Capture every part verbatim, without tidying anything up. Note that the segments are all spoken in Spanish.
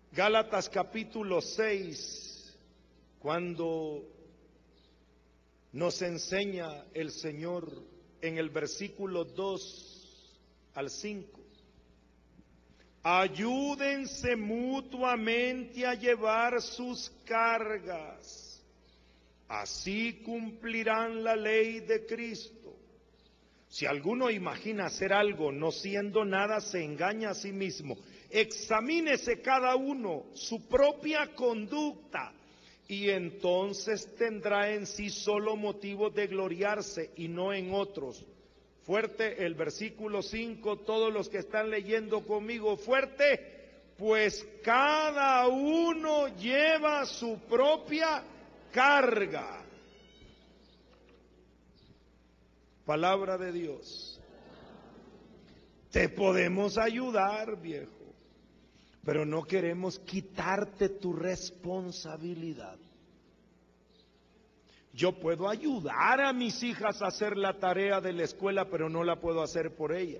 Gálatas capítulo seis, cuando nos enseña el Señor en el versículo dos al cinco. Ayúdense mutuamente a llevar sus cargas, así cumplirán la ley de Cristo. Si alguno imagina hacer algo no siendo nada, se engaña a sí mismo. Examínese cada uno su propia conducta, y entonces tendrá en sí solo motivo de gloriarse y no en otros. Fuerte el versículo cinco, todos los que están leyendo conmigo, fuerte. Pues cada uno lleva su propia carga. Palabra de Dios. Te podemos ayudar, viejo, pero no queremos quitarte tu responsabilidad. Yo puedo ayudar a mis hijas a hacer la tarea de la escuela, pero no la puedo hacer por ellas.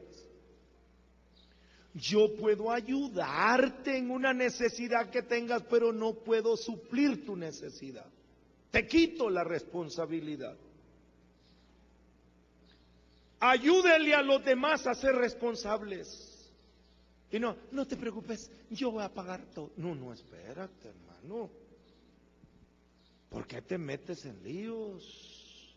Yo puedo ayudarte en una necesidad que tengas, pero no puedo suplir tu necesidad. Te quito la responsabilidad. Ayúdenle a los demás a ser responsables. Y no, no te preocupes, yo voy a pagar todo. No, no, espérate, hermano. ¿Por qué te metes en líos?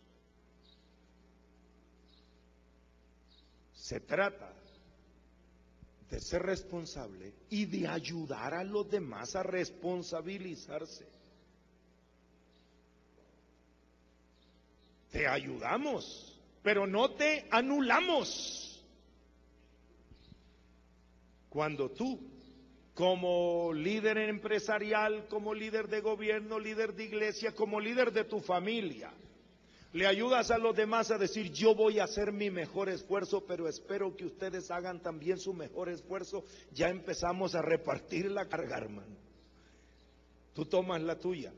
Se trata de ser responsable y de ayudar a los demás a responsabilizarse. Te ayudamos, pero no te anulamos. Cuando tú, como líder empresarial, como líder de gobierno, líder de iglesia, como líder de tu familia, le ayudas a los demás a decir, yo voy a hacer mi mejor esfuerzo, pero espero que ustedes hagan también su mejor esfuerzo, ya empezamos a repartir la carga, hermano. Tú tomas la tuya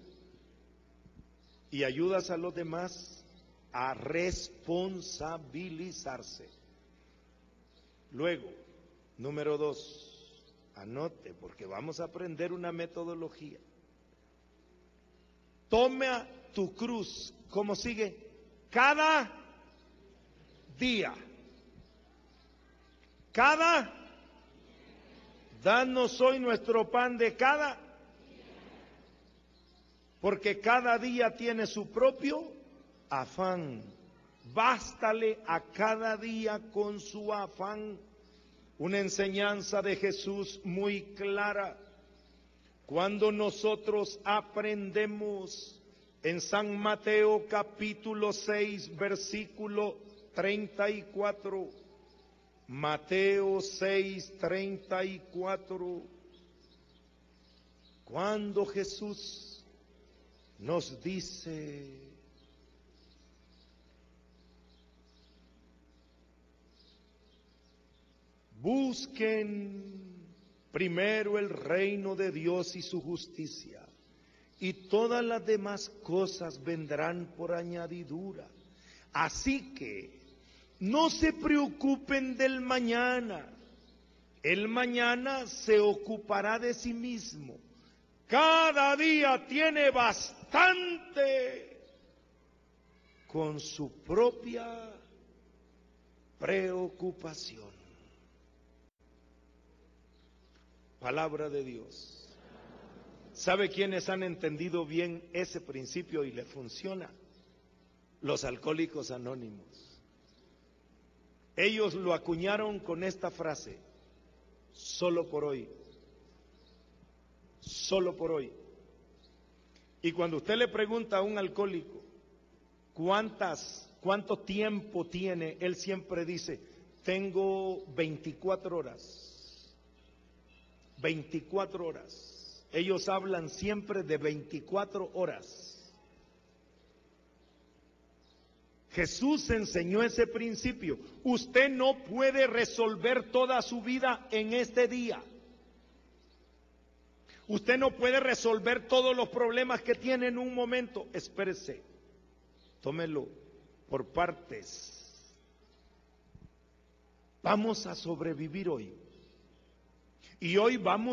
y ayudas a los demás a responsabilizarse. Luego, número dos, anote, porque vamos a aprender una metodología. Toma tu cruz, ¿cómo sigue? Cada día. Cada. Danos hoy nuestro pan de cada. Porque cada día tiene su propio afán. Bástale a cada día con su afán. Una enseñanza de Jesús muy clara. Cuando nosotros aprendemos en San Mateo capítulo seis, versículo treinta y cuatro. Mateo seis, treinta y cuatro. Cuando Jesús nos dice: busquen primero el reino de Dios y su justicia, y todas las demás cosas vendrán por añadidura. Así que no se preocupen del mañana. El mañana se ocupará de sí mismo. Cada día tiene bastante con su propia preocupación. Palabra de Dios. ¿Sabe quiénes han entendido bien ese principio y le funciona? Los alcohólicos anónimos. Ellos lo acuñaron con esta frase: solo por hoy. Solo por hoy. Y cuando usted le pregunta a un alcohólico cuántas, cuánto tiempo tiene, él siempre dice: tengo veinticuatro horas. veinticuatro horas. Ellos hablan siempre de veinticuatro horas. Jesús enseñó ese principio. Usted no puede resolver toda su vida en este día. Usted no puede resolver todos los problemas que tiene en un momento. Espérese, tómelo por partes. Vamos a sobrevivir hoy. Y hoy vamos